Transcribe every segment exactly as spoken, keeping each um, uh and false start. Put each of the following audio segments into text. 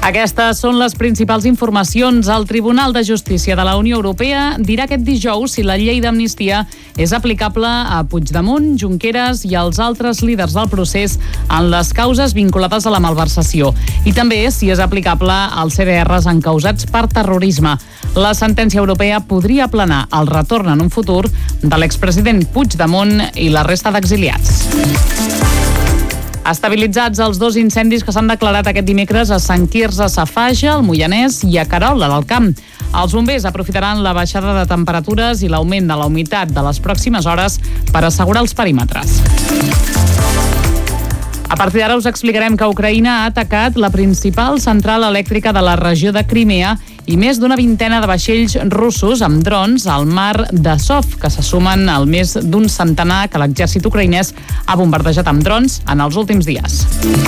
Aquestes són les principals informacions. El Tribunal de Justícia de la Unió Europea dirà aquest dijous si la llei d'amnistia és aplicable a Puigdemont, Junqueras i als altres líders del procés en les causes vinculades a la malversació i també si és aplicable als C D Rs encausats per terrorisme. La sentència europea podria aplanar el retorn en un futur de l'expresident Puigdemont i la resta d'exiliats. Estabilitzats els dos incendis que s'han declarat aquest dimecres a Sant Quirze Safaja, al Moianès, i a Querol, a l'Alt Camp. Els bombers aprofitaran la baixada de temperatures i l'augment de la humitat de les pròximes hores per assegurar els perímetres. A partir d'ara us explicarem que Ucraïna ha atacat la principal central elèctrica de la regió de Crimea i més d'una vintena de vaixells russos amb drons al mar d'Azov, que se sumen al més d'un centenar que l'exèrcit ucraïnès ha bombardejat amb drons en els últims dies.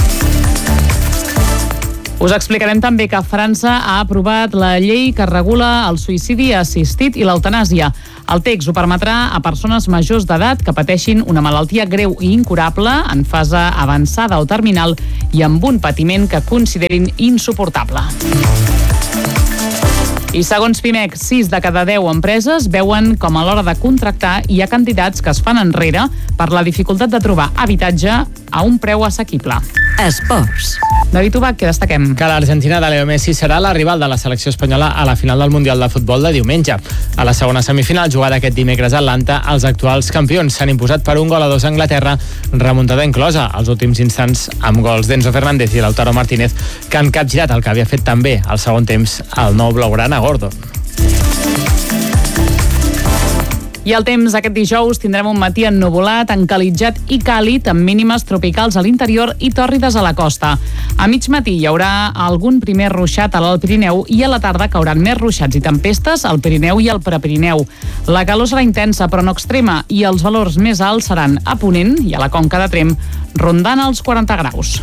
Us explicarem també que França ha aprovat la llei que regula el suïcidi assistit i l'eutanàsia. El text ho permetrà a persones majors d'edat que pateixin una malaltia greu i incurable en fase avançada o terminal i amb un patiment que considerin insuportable. I segons Pimec, sis de cada deu empreses veuen com a l'hora de contractar hi ha candidats que es fan enrere per la dificultat de trobar habitatge a un preu assequible. Esports. David Ubach, què destaquem? Que l'Argentina de Leo Messi serà la rival de la selecció espanyola a la final del Mundial de Futbol de diumenge. A la segona semifinal, jugada aquest dimecres a Atlanta, els actuals campions s'han imposat per un gol a dos a Anglaterra, remuntada inclosa als últims instants amb gols d'Enzo Fernández i Lautaro Martínez, que han capgirat el que havia fet també al segon temps el nou blaugrana Gordon. I el temps aquest dijous tindrem un matí ennuvolat, encalitjat i càlid, amb mínimes tropicals a l'interior i tòrrides a la costa. A mig matí hi haurà algun primer ruixat a l'Alt Pirineu i a la tarda cauran més ruixats i tempestes al Pirineu i al Prepirineu. La calor serà intensa però no extrema i els valors més alts seran a Ponent i a la Conca de Tremp, rondant els quaranta graus.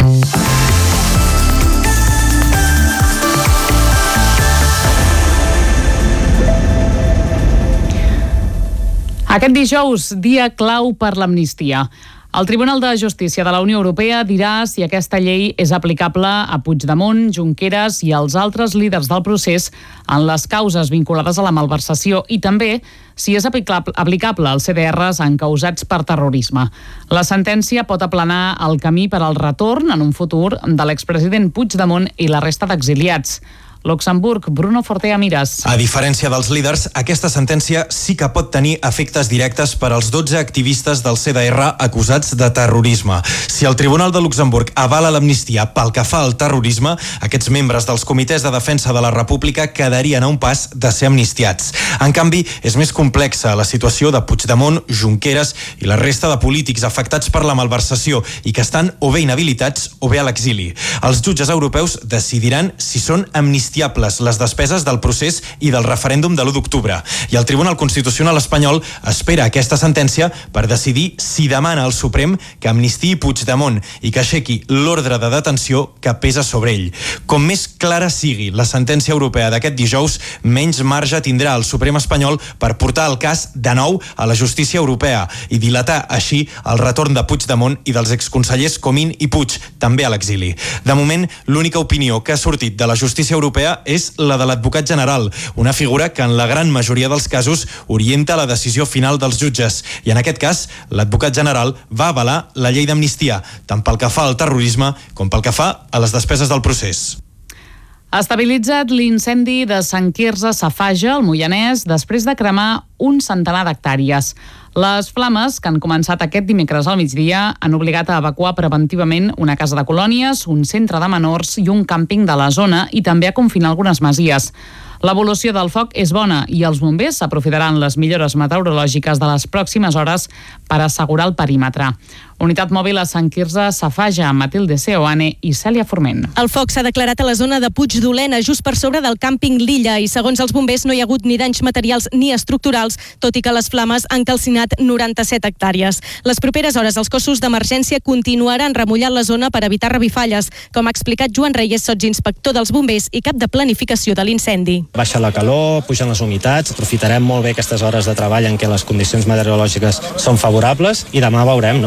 Aquest dijous, dia clau per l'amnistia. El Tribunal de Justícia de la Unió Europea dirà si aquesta llei és aplicable a Puigdemont, Junqueras i als altres líders del procés en les causes vinculades a la malversació i també si és aplicable als C D Rs encausats per terrorisme. La sentència pot aplanar el camí per al retorn en un futur de l'expresident Puigdemont i la resta d'exiliats. Luxemburg, Bruno Fortea Mires. A diferència dels líders, aquesta sentència sí que pot tenir efectes directes per als dotze activistes del C D R acusats de terrorisme. Si el Tribunal de Luxemburg avala l'amnistia pel que fa al terrorisme, aquests membres dels comitès de defensa de la República quedarien a un pas de ser amnistiats. En canvi, és més complexa la situació de Puigdemont, Junqueras i la resta de polítics afectats per la malversació i que estan o bé inhabilitats o bé a l'exili. Els jutges europeus decidiran si són amnistiats les despeses del procés i del referèndum de l'u d'octubre. I el Tribunal Constitucional espanyol espera aquesta sentència per decidir si demana al Suprem que amnistiï Puigdemont i que aixequi l'ordre de detenció que pesa sobre ell. Com més clara sigui la sentència europea d'aquest dijous, menys marge tindrà el Suprem espanyol per portar el cas de nou a la justícia europea i dilatar així el retorn de Puigdemont i dels exconsellers Comín i Puig, també a l'exili. De moment, l'única opinió que ha sortit de la justícia europea és la de l'advocat general, una figura que en la gran majoria dels casos orienta la decisió final dels jutges. I en aquest cas, l'advocat general va avalar la llei d'amnistia, tant pel que fa al terrorisme com pel que fa a les despeses del procés. Estabilitzat l'incendi de Sant Quirze Safaja, al Moianès, després de cremar un centenar d'hectàrees. Les flames, que han començat aquest dimecres al migdia, han obligat a evacuar preventivament una casa de colònies, un centre de menors i un càmping de la zona i també a confinar algunes masies. L'evolució del foc és bona i els bombers aprofitaran les millores meteorològiques de les pròximes hores per assegurar el perímetre. Unitat mòbil a Sant Quirze Safaja, Matilde Seoane i Cèlia Forment. El foc s'ha declarat a la zona de Puigdolena, just per sobre del càmping L'Illa, i segons els bombers no hi ha hagut ni danys materials ni estructurals, tot i que les flames han calcinat noranta-set hectàrees. Les properes hores els cossos d'emergència continuaran remullant la zona per evitar revifalles, com ha explicat Joan Reyes, sotsinspector dels bombers i cap de planificació de l'incendi. Baixa la calor, pugen les humitats, aprofitarem molt bé aquestes hores de treball en què les condicions meteorològiques són favorables i demà veurem, no? El pic del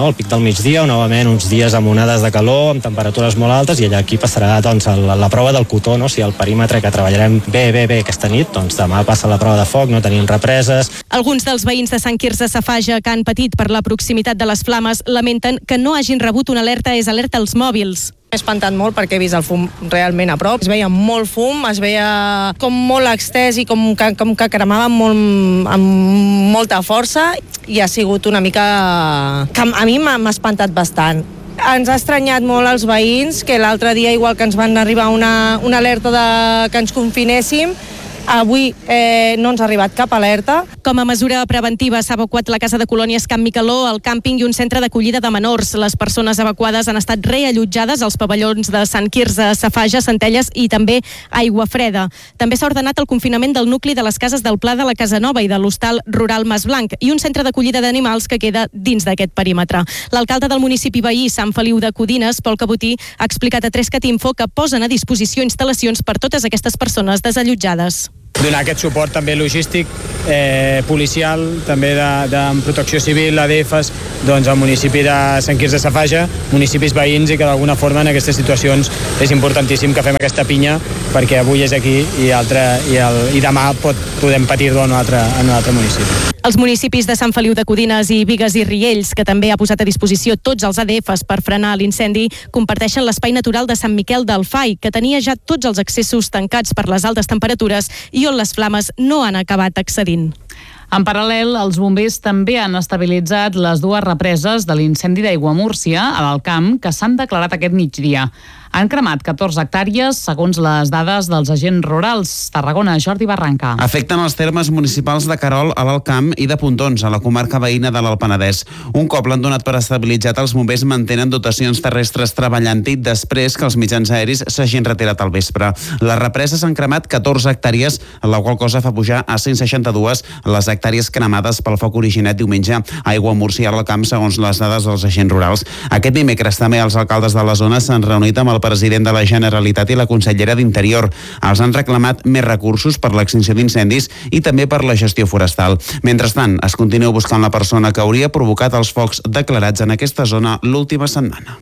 al migdia, novament uns dies amb onades de calor, amb temperatures molt altes, i allà aquí passarà doncs, la, la prova del cotó, no? Si el perímetre que treballarem bé, bé, bé aquesta nit, doncs demà passa la prova de foc, no tenim represes. Alguns dels veïns de Sant Quirze Safaja que han patit per la proximitat de les flames lamenten que no hagin rebut una alerta és alerta als mòbils. M'he espantat molt perquè he vist el fum realment a prop. Es veia molt fum, es veia com molt extès i com que, com que cremava molt, amb molta força, i ha sigut una mica... que a mi m'ha espantat bastant. Ens ha estranyat molt als veïns, que l'altre dia, igual que ens van arribar una, una alerta de que ens confinéssim, avui eh, no ens ha arribat cap alerta. Com a mesura preventiva s'ha evacuat la casa de colònies Camp Micaló, el càmping i un centre d'acollida de menors. Les persones evacuades han estat reallotjades als pavellons de Sant Quirze, Safaja, Centelles i també Aigua Freda. També s'ha ordenat el confinament del nucli de les cases del Pla de la Casa Nova i de l'hostal rural Mas Blanc i un centre d'acollida d'animals que queda dins d'aquest perímetre. L'alcalde del municipi veí, Sant Feliu de Codines, Pol Cabotí, ha explicat a tres cat info que posen a disposició instal·lacions per totes aquestes persones desallotjades. Donar aquest suport també logístic, eh, policial, també de, de protecció civil, A D Fs, doncs al municipi de Sant Quirze Safaja, municipis veïns, i que d'alguna forma en aquestes situacions és importantíssim que fem aquesta pinya, perquè avui és aquí i, altre, i, el, i demà pot, podem patir-ho en un altre, en un altre municipi. Els municipis de Sant Feliu de Codines i Bigues i Riells, que també ha posat a disposició tots els A D Fs per frenar l'incendi, comparteixen l'espai natural de Sant Miquel del Fai, que tenia ja tots els accessos tancats per les altes temperatures i on les flames no han acabat accedint. En paral·lel, els bombers també han estabilitzat les dues represes de l'incendi d'Aiguamúrcia a l'Alt Camp que s'han declarat aquest migdia. Han cremat catorze hectàrees, segons les dades dels agents rurals. Tarragona, Jordi Barranca. Afecten els termes municipals de Querol, a l'Alt Camp, i de Pontons, a la comarca veïna de l'Alt Penedès. Un cop l'han donat per estabilitzat, els bombers mantenen dotacions terrestres treballant-hi després que els mitjans aeris s'hagin retirat al vespre. Les represes han cremat catorze hectàrees, la qual cosa fa pujar a cent seixanta-dos les hectàrees cremades pel foc originat diumenge a Aiguamúrcia, a l'Alt Camp, segons les dades dels agents rurals. Aquest dimecres també els alcaldes de la zona s'han reunit amb el president de la Generalitat i la consellera d'Interior. Els han reclamat més recursos per l'extinció d'incendis i també per la gestió forestal. Mentrestant, es continua buscant la persona que hauria provocat els focs declarats en aquesta zona l'última setmana.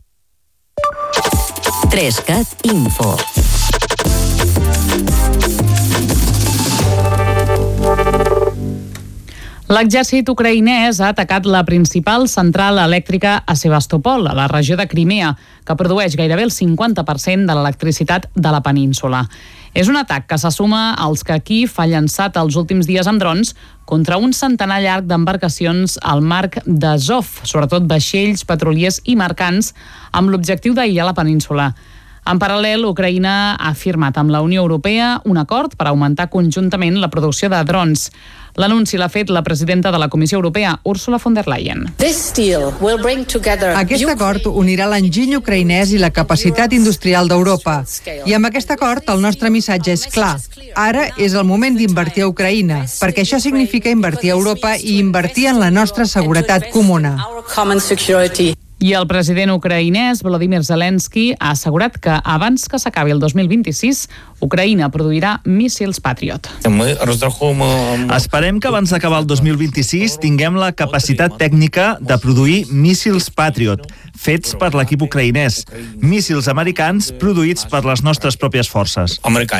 tres cat Info. L'exèrcit ucraïnès ha atacat la principal central elèctrica a Sebastopol, a la regió de Crimea, que produeix gairebé el cinquanta per cent de l'electricitat de la península. És un atac que se suma als que Kíev ha llançat els últims dies amb drons contra un centenar llarg d'embarcacions al mar d'Azov, sobretot vaixells, petroliers i mercants, amb l'objectiu d'aïllar la península. En paral·lel, Ucraïna ha firmat amb la Unió Europea un acord per augmentar conjuntament la producció de drons. L'anunci l'ha fet la presidenta de la Comissió Europea, Ursula von der Leyen. Aquest acord unirà l'enginy ucraïnès i la capacitat industrial d'Europa. I amb aquest acord el nostre missatge és clar. Ara és el moment d'invertir a Ucraïna, perquè això significa invertir a Europa i invertir en la nostra seguretat comuna. I el president ucraïnès, Volodymyr Zelensky, ha assegurat que abans que s'acabi el dos mil vint-i-sis, Ucraïna produirà míssils Patriot. Esperem que abans d'acabar el dos mil vint-i-sis tinguem la capacitat tècnica de produir míssils Patriot, fets per l'equip ucraïnès. Míssils americans produïts per les nostres pròpies forces.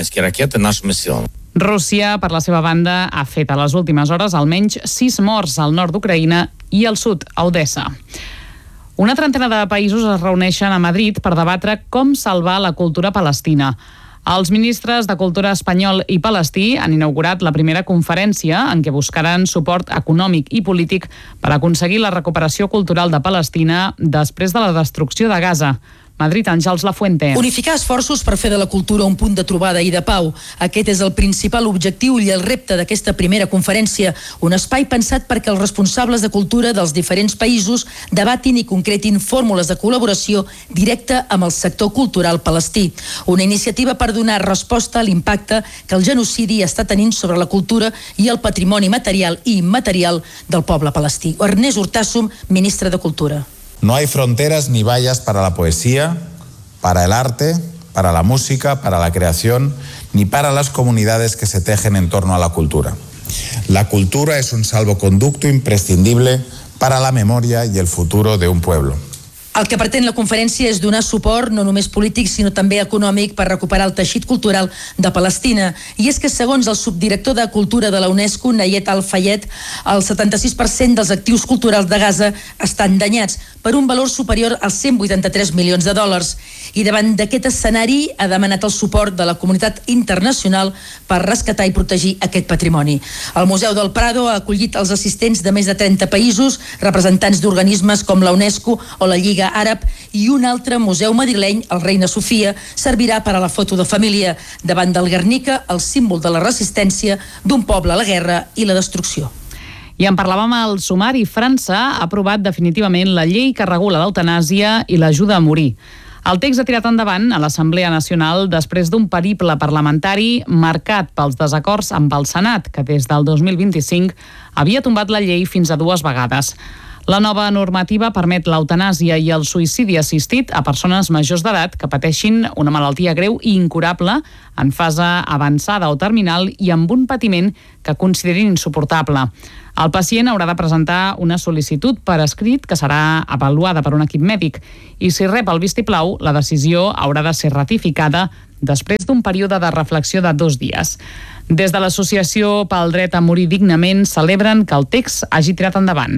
Rússia, per la seva banda, ha fet a les últimes hores almenys sis morts al nord d'Ucraïna i al sud, a Odessa. Una trentena de països es reuneixen a Madrid per debatre com salvar la cultura palestina. Els ministres de Cultura espanyol i palestí han inaugurat la primera conferència en què buscaran suport econòmic i polític per aconseguir la recuperació cultural de Palestina després de la destrucció de Gaza. Madrid, Àngels Lafuente. Unificar esforços per fer de la cultura un punt de trobada i de pau. Aquest és el principal objectiu i el repte d'aquesta primera conferència, un espai pensat perquè els responsables de cultura dels diferents països debatin i concretin fórmules de col·laboració directa amb el sector cultural palestí. Una iniciativa per donar resposta a l'impacte que el genocidi està tenint sobre la cultura i el patrimoni material i immaterial del poble palestí. Ernest Urtasun, ministre de Cultura. No hay fronteras ni vallas para la poesía, para el arte, para la música, para la creación, ni para las comunidades que se tejen en torno a la cultura. La cultura es un salvoconducto imprescindible para la memoria y el futuro de un pueblo. El que pretén la conferència és donar suport no només polític sinó també econòmic per recuperar el teixit cultural de Palestina. I és que segons el subdirector de Cultura de la UNESCO, Nayet Al-Fayed, el setanta-sis per cent dels actius culturals de Gaza estan danyats per un valor superior als cent vuitanta-tres milions de dòlars. I davant d'aquest escenari ha demanat el suport de la comunitat internacional per rescatar i protegir aquest patrimoni. El Museu del Prado ha acollit els assistents de més de trenta països, representants d'organismes com la UNESCO o la Lliga Àrab, i un altre museu madrileny, el Reina Sofia, servirà per a la foto de família davant del Guernica, el símbol de la resistència d'un poble a la guerra i la destrucció. I en parlàvem al sumari. França ha aprovat definitivament la llei que regula l'eutanàsia i l'ajuda a morir. El text ha tirat endavant a l'Assemblea Nacional després d'un periple parlamentari marcat pels desacords amb el Senat, que des del dos mil vint-i-cinc havia tombat la llei fins a dues vegades. La nova normativa permet l'eutanàsia i el suïcidi assistit a persones majors d'edat que pateixin una malaltia greu i incurable, en fase avançada o terminal i amb un patiment que considerin insuportable. El pacient haurà de presentar una sol·licitud per escrit que serà avaluada per un equip mèdic i si rep el vistiplau, la decisió haurà de ser ratificada després d'un període de reflexió de dos dies. Des de l'Associació pel Dret a Morir Dignament celebren que el text hagi tirat endavant.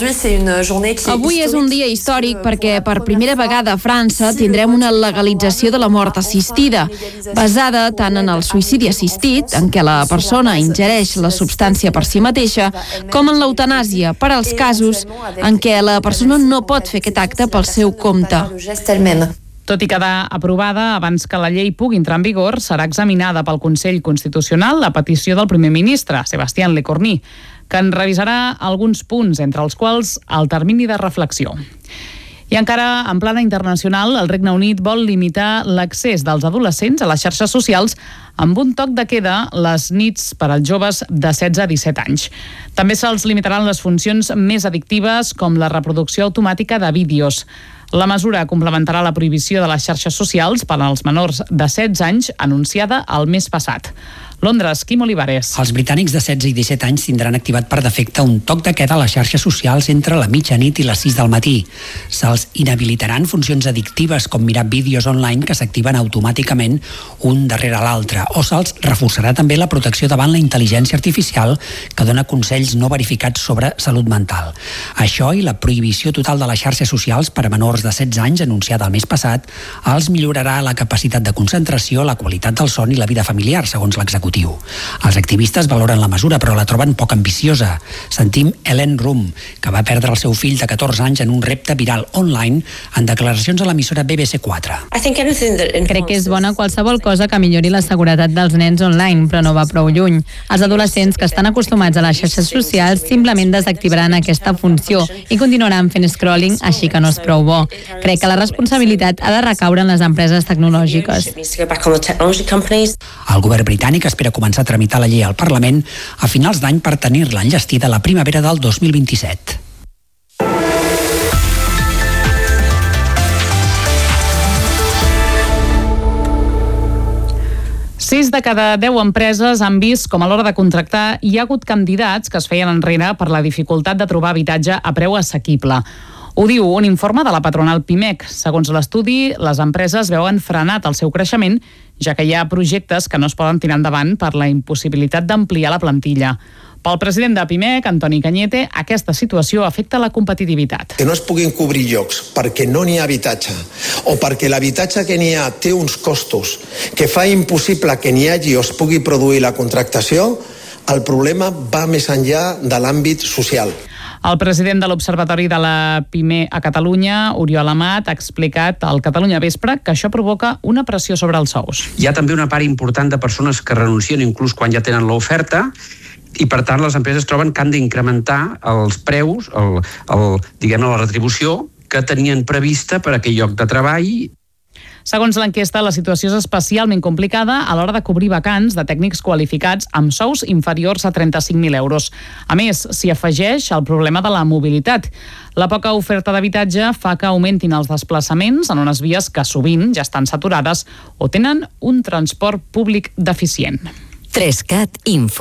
Avui és un dia històric perquè per primera vegada a França tindrem una legalització de la mort assistida, basada tant en el suïcidi assistit, en què la persona ingereix la substància per si mateixa, com en l'eutanàsia, per als casos en què la persona no pot fer aquest acte pel seu compte. Tot i quedar aprovada abans que la llei pugui entrar en vigor, serà examinada pel Consell Constitucional a petició del primer ministre, Sébastien Lecornu, que en revisarà alguns punts, entre els quals el termini de reflexió. I encara en plana internacional, el Regne Unit vol limitar l'accés dels adolescents a les xarxes socials amb un toc de queda les nits per als joves de setze a disset anys. També se'ls limitaran les funcions més addictives com la reproducció automàtica de vídeos. La mesura complementarà la prohibició de les xarxes socials per als menors de setze anys anunciada el mes passat. Londres, Quim Olivares. Els britànics de setze i disset anys tindran activat per defecte un toc de queda a les xarxes socials entre la mitjanit i les sis del matí. Se'ls inhabilitaran funcions addictives com mirar vídeos online que s'activen automàticament un darrere l'altre, o se'ls reforçarà també la protecció davant la intel·ligència artificial que dona consells no verificats sobre salut mental. Això i la prohibició total de les xarxes socials per a menors de setze anys anunciada el mes passat els millorarà la capacitat de concentració, la qualitat del son i la vida familiar, segons l'executiu. Els activistes valoren la mesura però la troben poc ambiciosa. Sentim Ellen Rum, que va perdre el seu fill de catorze anys en un repte viral online en declaracions a l'emissora B B C quatre. Crec que és bona qualsevol cosa que millori la seguretat dels nens online, però no va prou lluny. Els adolescents que estan acostumats a les xarxes socials simplement desactivaran aquesta funció i continuaran fent scrolling, així que no és prou bo. Crec que la responsabilitat ha de recaure en les empreses tecnològiques. El govern britànic espera començar a tramitar la llei al Parlament a finals d'any per tenir-la enllestida a la primavera del dos mil vint-i-set. Sis de cada deu empreses han vist com a l'hora de contractar hi ha hagut candidats que es feien enrere per la dificultat de trobar habitatge a preu assequible. Ho diu un informe de la patronal Pimec. Segons l'estudi, les empreses veuen frenat el seu creixement, ja que hi ha projectes que no es poden tirar endavant per la impossibilitat d'ampliar la plantilla. Pel president de Pimec, Antoni Cañete, aquesta situació afecta la competitivitat. Que no es puguin cobrir llocs perquè no n'hi ha habitatge o perquè l'habitatge que n'hi ha té uns costos que fa impossible que n'hi hagi o es pugui produir la contractació, el problema va més enllà de l'àmbit social. El president de l'Observatori de la Pime a Catalunya, Oriol Amat, ha explicat al Catalunya Vespre que això provoca una pressió sobre els sous. Hi ha també una part important de persones que renuncien inclús quan ja tenen l'oferta i, per tant, les empreses troben que han d'incrementar els preus, el, el, diguem-ne, la retribució que tenien prevista per a aquell lloc de treball. Segons l'enquesta, la situació és especialment complicada a l'hora de cobrir vacants de tècnics qualificats amb sous inferiors a trenta-cinc mil euros. A més, s'hi afegeix el problema de la mobilitat. La poca oferta d'habitatge fa que augmentin els desplaçaments en unes vies que sovint ja estan saturades o tenen un transport públic deficient. tres cat Info.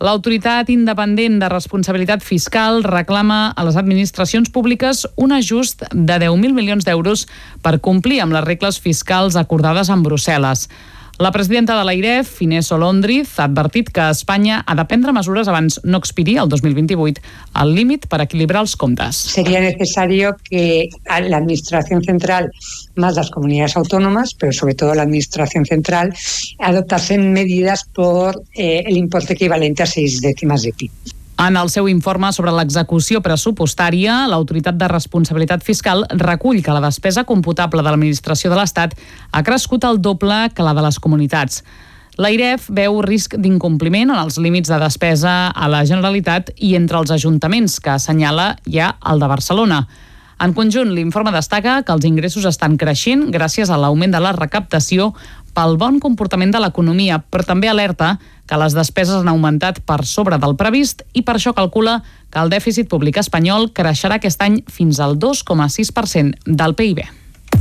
L'Autoritat Independent de Responsabilitat Fiscal reclama a les administracions públiques un ajust de deu mil milions d'euros per complir amb les regles fiscals acordades amb Brussel·les. La presidenta de l'AIREF, Inés Olondriz, ha advertit que Espanya ha de prendre mesures abans no expiri el dos mil vint-i-vuit al límit per equilibrar els comptes. Sería necesario que la Administración Central, más las comunidades autónomas, pero sobre todo la Administración Central, adoptasen medidas por eh, el importe equivalente a seis décimas de P I B. En el seu informe sobre l'execució pressupostària, l'Autoritat de Responsabilitat Fiscal recull que la despesa computable de l'administració de l'Estat ha crescut el doble que la de les comunitats. L'AIREF veu risc d'incompliment en els límits de despesa a la Generalitat i entre els ajuntaments, que assenyala ja el de Barcelona. En conjunt, l'informe destaca que els ingressos estan creixent gràcies a l'augment de la recaptació pel bon comportament de l'economia, però també alerta que les despeses han augmentat per sobre del previst i per això calcula que el dèficit públic espanyol creixerà aquest any fins al dos coma sis per cent del P I B.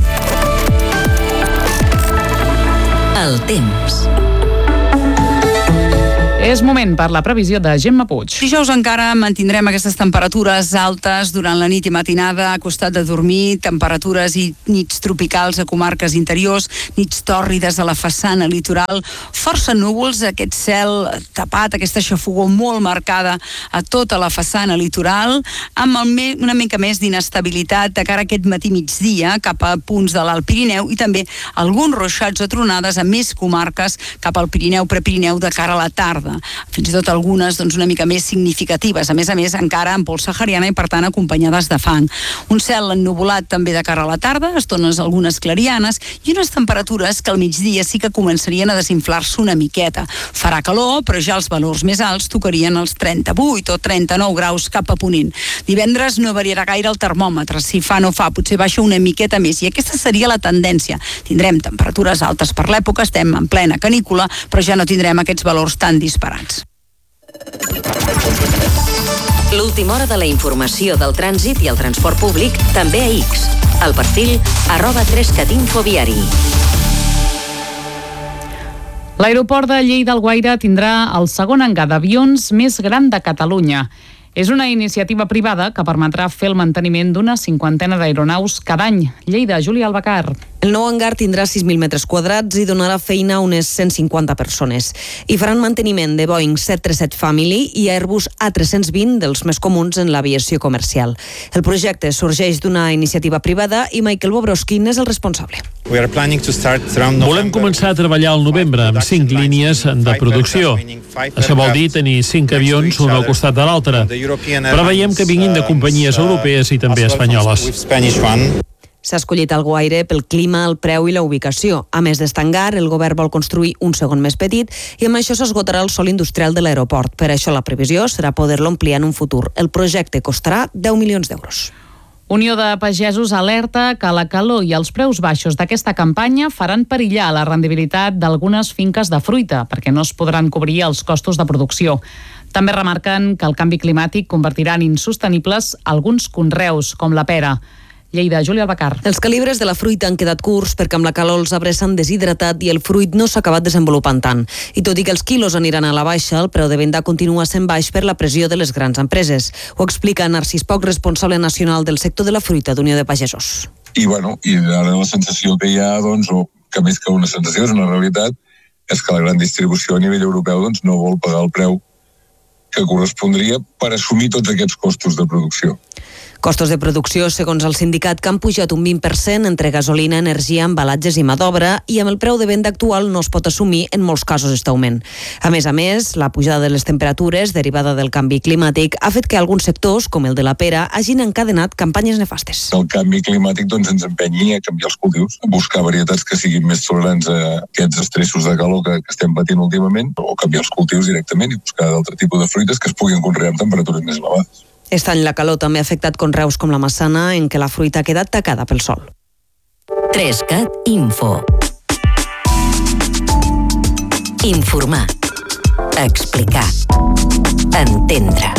El temps. És moment per la previsió de Gemma Puig. Dijous encara mantindrem aquestes temperatures altes durant la nit i matinada, a costat de dormir, temperatures i nits tropicals a comarques interiors, nits tòrrides a la façana litoral, força núvols, aquest cel tapat, aquesta xafogor molt marcada a tota la façana litoral, amb el me, una mica més d'inestabilitat de cara a aquest matí migdia cap a punts de l'Alt Pirineu i també alguns ruixats o tronades a més comarques cap al Pirineu, Prepirineu de cara a la tarda. Fins i tot algunes doncs, una mica més significatives, a més a més encara en pols sahariana i per tant acompanyades de fang. Un cel ennuvolat també de cara a la tarda, estones algunes clarianes i unes temperatures que al migdia sí que començarien a desinflar-se una miqueta. Farà calor, però ja els valors més alts tocarien els trenta-vuit o trenta-nou graus cap a Ponent. Divendres no variarà gaire el termòmetre, si fa no fa, potser baixa una miqueta més i aquesta seria la tendència. Tindrem temperatures altes per l'època, estem en plena canícula, però ja no tindrem aquests valors tan disparats. L'última hora de la informació del trànsit i el transport públic també a X. El perfil arroba tres cat info viari. L'aeroport de Lleida-Alguaire tindrà el segon hangar d'avions més gran de Catalunya. És una iniciativa privada que permetrà fer el manteniment d'una cinquantena d'aeronaus cada any. Lleida, Júlia Albacar. El nou hangar tindrà sis mil metres quadrats i donarà feina a unes cent cinquanta persones. Hi faran manteniment de Boeing set trenta set Family i Airbus A tres cents vint, dels més comuns en l'aviació comercial. El projecte sorgeix d'una iniciativa privada i Michael Bobrowski és el responsable. Volem començar a treballar al novembre amb cinc línies de producció. Això vol dir tenir cinc avions un al costat de l'altre. Preveiem que vinguin de companyies europees i també espanyoles. S'ha escollit Alguaire pel clima, el preu i la ubicació. A més d'este hangar, el govern vol construir un segon més petit i amb això s'esgotarà el sòl industrial de l'aeroport. Per això la previsió serà poder-lo ampliar en un futur. El projecte costarà deu milions d'euros. Unió de Pagesos alerta que la calor i els preus baixos d'aquesta campanya faran perillar la rendibilitat d'algunes finques de fruita, perquè no es podran cobrir els costos de producció. També remarquen que el canvi climàtic convertirà en insostenibles alguns conreus, com la pera. Lleida, Júlia Albacar. Els calibres de la fruita han quedat curts perquè amb la calor els arbres s'han deshidratat i el fruit no s'ha acabat desenvolupant tant. I tot i que els quilos aniran a la baixa, el preu de venda continua sent baix per la pressió de les grans empreses. Ho explica Narcís Poch, responsable nacional del sector de la fruita d'Unió de Pagesos. I, bueno, i ara la sensació que hi ha, doncs, o que més que una sensació és una realitat, és que la gran distribució a nivell europeu doncs, no vol pagar el preu que correspondria per assumir tots aquests costos de producció. Costos de producció, segons el sindicat, que han pujat un vint per cent entre gasolina, energia, embalatges i mà d'obra, i amb el preu de venda actual no es pot assumir en molts casos aquest augment. A més a més, la pujada de les temperatures, derivada del canvi climàtic, ha fet que alguns sectors, com el de la pera, hagin encadenat campanyes nefastes. El canvi climàtic doncs, ens empenyi a canviar els cultius, a buscar varietats que siguin més tolerants a aquests estressos de calor que, que estem patint últimament, o canviar els cultius directament i buscar d'altre tipus de fruites que es puguin conrear amb temperatures més elevades. Aquest any la calor també ha afectat conreus com la massana, en què la fruita ha quedat tacada pel sol. tres cat Info. Informar. Explicar. Entendre.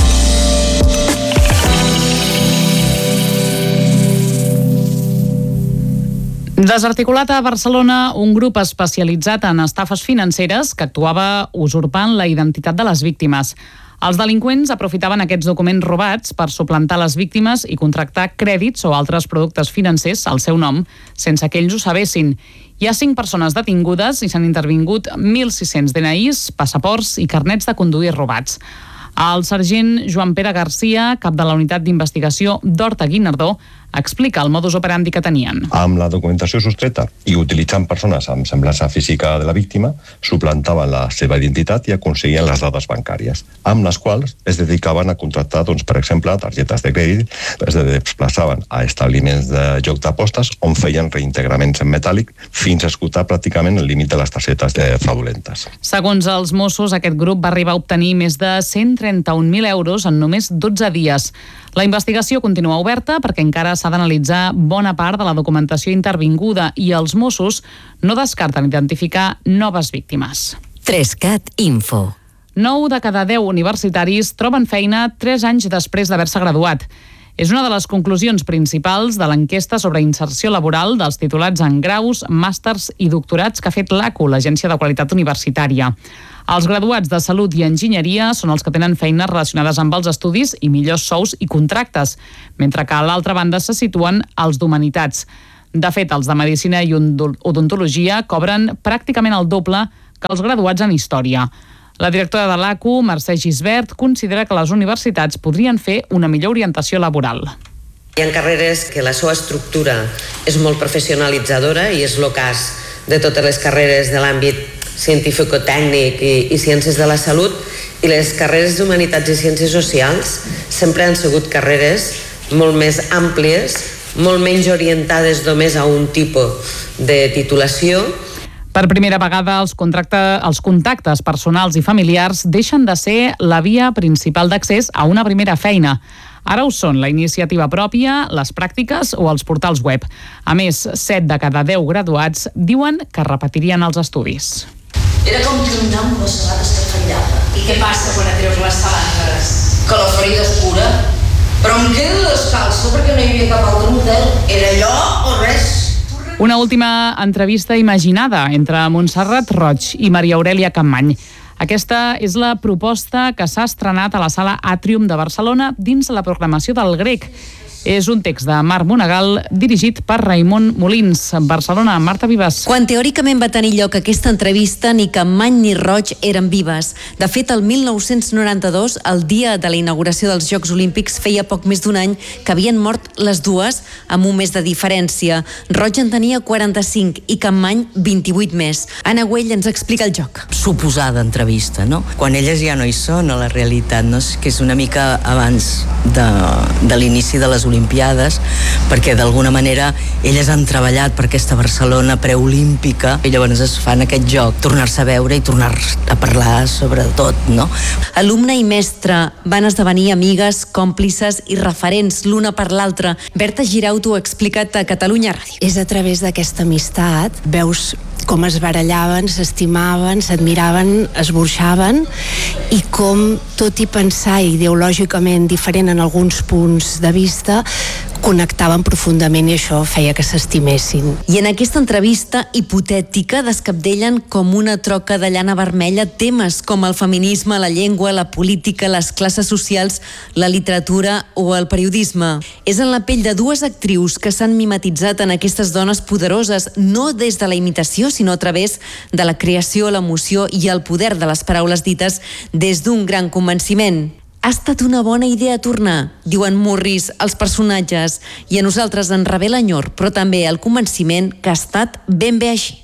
Desarticulat a Barcelona un grup especialitzat en estafes financeres que actuava usurpant la identitat de les víctimes. Els delinqüents aprofitaven aquests documents robats per suplantar les víctimes i contractar crèdits o altres productes financers al seu nom sense que ells ho sabessin. Hi ha cinc persones detingudes i s'han intervingut mil sis-cents D N Is, passaports i carnets de conduir robats. El sergent Joan Pere Garcia, cap de la unitat d'investigació d'Horta Guinardó, explica el modus operandi que tenien. Amb la documentació sostreta i utilitzant persones amb semblança física de la víctima, suplantaven la seva identitat i aconseguien les dades bancàries, amb les quals es dedicaven a contractar, doncs, per exemple, targetes de crèdit, es desplaçaven a establiments de joc d'apostes on feien reintegraments en metàl·lic fins a esgotar pràcticament el límit de les targetes fraudulentes. Segons els Mossos, aquest grup va arribar a obtenir més de cent trenta-un mil euros en només dotze dies. La investigació continua oberta perquè encara s'ha d'analitzar bona part de la documentació intervinguda i els Mossos no descarten identificar noves víctimes. tres cat Info. nou de cada deu universitaris troben feina tres anys després d'haver-se graduat. És una de les conclusions principals de l'enquesta sobre inserció laboral dels titulats en graus, màsters i doctorats que ha fet l'A C U, l'Agència de Qualitat Universitària. Els graduats de Salut i Enginyeria són els que tenen feines relacionades amb els estudis i millors sous i contractes, mentre que a l'altra banda se situen els d'Humanitats. De fet, els de Medicina i Odontologia cobren pràcticament el doble que els graduats en Història. La directora de l'A C U, Mercè Gisbert, considera que les universitats podrien fer una millor orientació laboral. Hi ha carreres que la seva estructura és molt professionalitzadora i és el cas de totes les carreres de l'àmbit científico-tècnic i, i ciències de la salut, i les carreres d'humanitats i ciències socials sempre han sigut carreres molt més àmplies, molt menys orientades només a un tipus de titulació. Per primera vegada, els, contracte, els contactes personals i familiars deixen de ser la via principal d'accés a una primera feina. Ara ho són la iniciativa pròpia, les pràctiques o els portals web. A més, set de cada deu graduats diuen que repetirien els estudis. Era com caminar amb les sabates que fallava. I què passa quan et treus les sabates? Que la ferida es cura. Però em quedo descalça perquè no hi havia cap altre model. Era allò o res. Una última entrevista imaginada entre Montserrat Roig i Maria Aurèlia Campmany. Aquesta és la proposta que s'ha estrenat a la Sala Àtrium de Barcelona dins la programació del Grec. És un text de Marc Monegal dirigit per Raimon Molins. Barcelona, Marta Vives. Quan teòricament va tenir lloc aquesta entrevista, ni Campmany ni Roig eren vives. De fet, el mil nou-cents noranta-dos, el dia de la inauguració dels Jocs Olímpics, feia poc més d'un any que havien mort les dues amb un mes de diferència. Roig en tenia quaranta-cinc i Campmany vint-i-vuit més. Anna Güell ens explica el joc. Suposada entrevista, no? Quan elles ja no hi són a la realitat, no? Que és una mica abans de, de l'inici de les Olimpiades, perquè d'alguna manera elles han treballat per aquesta Barcelona preolímpica i llavors es fan aquest joc, tornar-se a veure i tornar a parlar sobre tot, no? Alumne i mestre van esdevenir amigues, còmplices i referents l'una per l'altra. Berta Girau t'ho ha explicat a Catalunya Ràdio. És a través d'aquesta amistat, veus com es barallaven, s'estimaven, s'admiraven, es burxaven, i com, tot i pensar ideològicament diferent en alguns punts de vista, connectaven profundament i això feia que s'estimessin. I en aquesta entrevista hipotètica descapdellen com una troca de llana vermella temes com el feminisme, la llengua, la política, les classes socials, la literatura o el periodisme. És en la pell de dues actrius que s'han mimetitzat en aquestes dones poderoses, no des de la imitació, sinó a través de la creació, l'emoció i el poder de les paraules dites des d'un gran convenciment. Ha estat una bona idea tornar, diuen Morris, els personatges, i a nosaltres ens rebé l'enyor, però també el convenciment que ha estat ben bé així.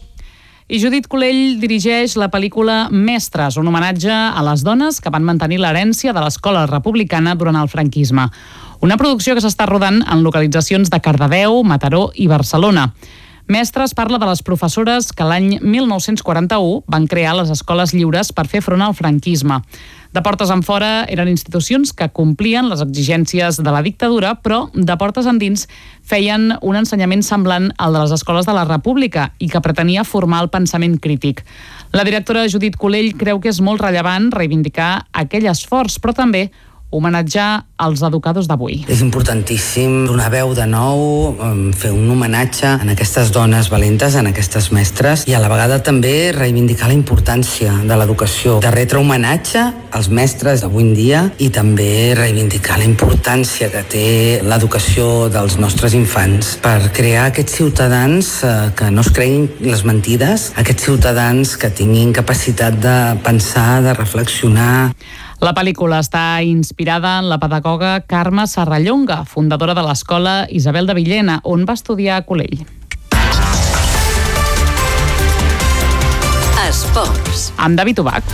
I Judit Colell dirigeix la pel·lícula Mestres, un homenatge a les dones que van mantenir l'herència de l'escola republicana durant el franquisme. Una producció que s'està rodant en localitzacions de Cardedeu, Mataró i Barcelona. Mestres parla de les professores que l'any mil nou-cents quaranta-u van crear les escoles lliures per fer front al franquisme. De portes enfora eren institucions que complien les exigències de la dictadura, però de portes endins feien un ensenyament semblant al de les escoles de la República i que pretenia formar el pensament crític. La directora Judit Colell creu que és molt rellevant reivindicar aquell esforç, però també homenatjar els educadors d'avui. És importantíssim donar veu de nou, fer un homenatge a aquestes dones valentes, a aquestes mestres, i a la vegada també reivindicar la importància de l'educació, de retre homenatge als mestres d'avui en dia i també reivindicar la importància que té l'educació dels nostres infants per crear aquests ciutadans que no es creguin les mentides, aquests ciutadans que tinguin capacitat de pensar, de reflexionar. La pel·lícula està inspirada en la pedagoga Carme Serrallonga, fundadora de l'escola Isabel de Villena, on va estudiar a Colell. Esports. Amb David Ubach.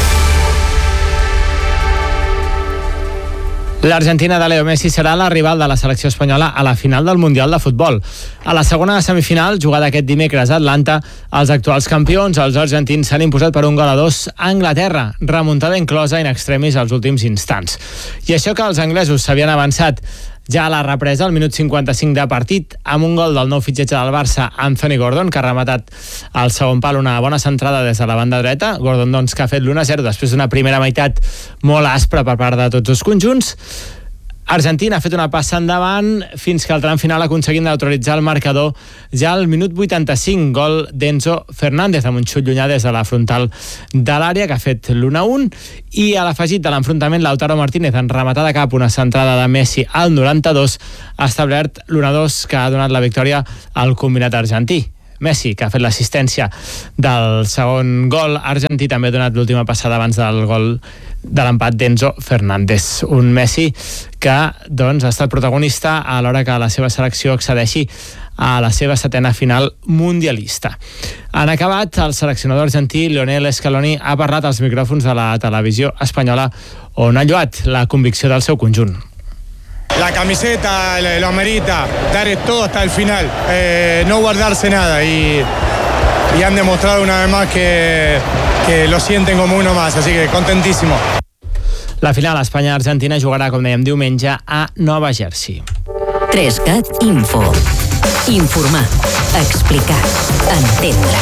L'Argentina de Leo Messi serà la rival de la selecció espanyola a la final del Mundial de Futbol. A la segona semifinal, jugada aquest dimecres a Atlanta, els actuals campions, els argentins, s'han imposat per un gol a dos a Anglaterra, remuntada inclosa in extremis als últims instants. I això que els anglesos s'havien avançat ja a la represa, al minut cinquanta-cinc de partit, amb un gol del nou fitxatge del Barça, Anthony Gordon, que ha rematat al segon pal una bona centrada des de la banda dreta. Gordon, doncs, que ha fet l'u a zero després d'una primera meitat molt aspra per part de tots els conjunts. Argentina ha fet una passa endavant fins que al tram final aconseguint neutralitzar el marcador ja al minut vuitanta-cinc, gol d'Enzo Fernández amb un xut llunyà des de la frontal de l'àrea, que ha fet l'u a un, i a l'afegit de l'enfrontament Lautaro Martínez, en rematar de cap una centrada de Messi al noranta-dos, ha establert l'u a dos, que ha donat la victòria al combinat argentí. Messi, que ha fet l'assistència del segon gol argentí, també ha donat l'última passada abans del gol de l'empat d'Enzo Fernández. Un Messi que doncs, ha estat protagonista a l'hora que la seva selecció accedeixi a la seva setena final mundialista. En acabat, el seleccionador argentí Lionel Scaloni ha parlat als micròfons de la televisió espanyola, on ha lloat la convicció del seu conjunt. La camiseta lo amerita, dar todo hasta el final, eh, no guardarse nada, y, y han demostrado una vez más que, que lo sienten como uno más, así que contentísimo. La final Espanya-Argentina jugarà, com dèiem, diumenge a Nova Jersey. Trescat Info. Informar, explicar, entendre.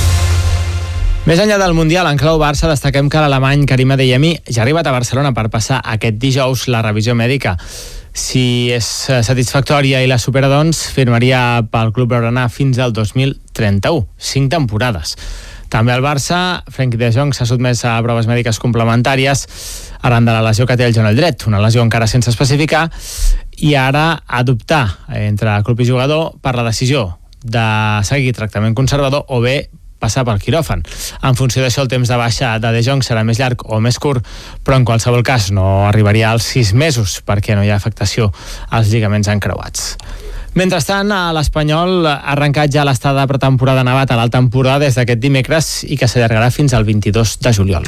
Més enllà del Mundial, en clau Barça, destaquem que l'alemany Karim Adeyemi ja ha arribat a Barcelona per passar aquest dijous la revisió mèdica. Si és satisfactòria i la supera, doncs, firmaria pel club blaugrana fins al dos mil trenta-u, cinc temporades. També al Barça, Frenkie de Jong s'ha sotmès a proves mèdiques complementàries arran de la lesió que té el genoll dret, una lesió encara sense especificar, i ara ha d'optar entre club i jugador per la decisió de seguir tractament conservador o bé passar pel quiròfan. En funció d'això, el temps de baixa de De Jong serà més llarg o més curt, però en qualsevol cas no arribaria als sis mesos perquè no hi ha afectació als lligaments encreuats. Mentrestant, l'Espanyol ha arrencat ja l'estada pretemporada nevat a l'Alt Empordà des d'aquest dimecres i que s'allargarà fins al vint-i-dos de juliol.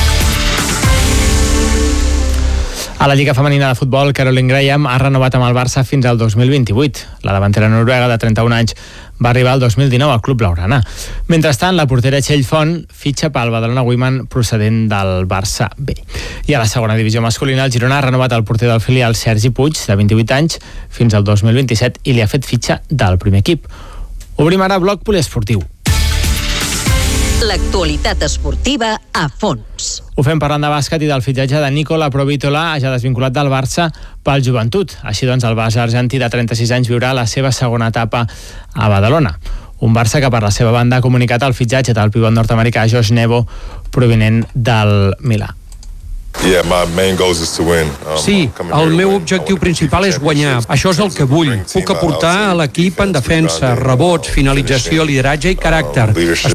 A la Lliga Femenina de Futbol, Caroline Graham ha renovat amb el Barça fins al dos mil vint-i-vuit. La davantera noruega de trenta-un anys va arribar el dos mil dinou al club blaugrana. Mentrestant, la portera Txell Font fitxa pel Badalona Women procedent del Barça B. I a la segona divisió masculina, el Girona ha renovat el porter del filial Sergi Puig, de vint-i-vuit anys, fins al dos mil vint-i-set, i li ha fet fitxa del primer equip. Obrim ara bloc poliesportiu. L'actualitat esportiva a fons. Ho fem parlant de bàsquet i del fitxatge de Nicola Provítola, ja desvinculat del Barça pel Joventut. Així doncs, el base argentí de trenta-sis anys viurà la seva segona etapa a Badalona. Un Barça que per la seva banda ha comunicat el fitxatge del pivot nord-americà Josh Nebo, provinent del Milà. Sí, el meu objectiu principal és guanyar. Això és el que vull. Puc aportar a l'equip en defensa, rebots, finalització, lideratge i caràcter.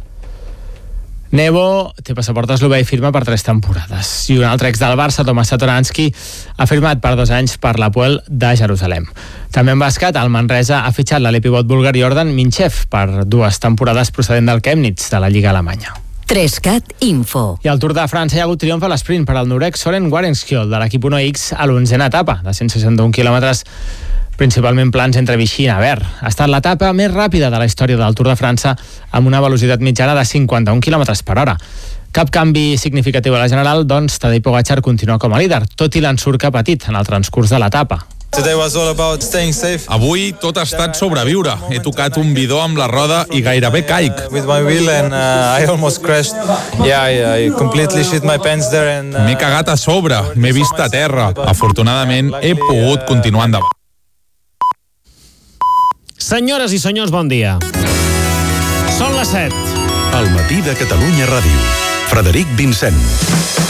Nebo té passaport eslovè i firma per tres temporades. I un altre ex del Barça, Tomas Satoranski, ha firmat per dos anys per l'Hapoel de Jerusalem. També en bàsquet, el Manresa ha fitxat l'alipivot búlgar Jordan Minchev per dues temporades procedent del Chemnitz, de la Lliga Alemanya. Trescat Info. I al Tour de França hi ha hagut triomf a l'esprint per al noruec Søren Warenskjold de l'equip Uno X a l'onzena etapa, de cent seixanta-un quilòmetres, principalment plans entre Vichy i Nevers. Ha estat l'etapa més ràpida de la història del Tour de França, amb una velocitat mitjana de cinquanta-un quilòmetres per hora. Cap canvi significatiu a la general, doncs Tadej Pogačar continua com a líder, tot i l'ensurt que ha patit en el transcurs de l'etapa. Avui tot ha estat sobreviure. He tocat un bidó amb la roda i gairebé caic. M'he cagat a sobre, m'he vist a terra. Afortunadament, he pogut continuar endavant. Senyores i senyors, bon dia. Són les set. El matí de Catalunya Ràdio. Frederic Vincent.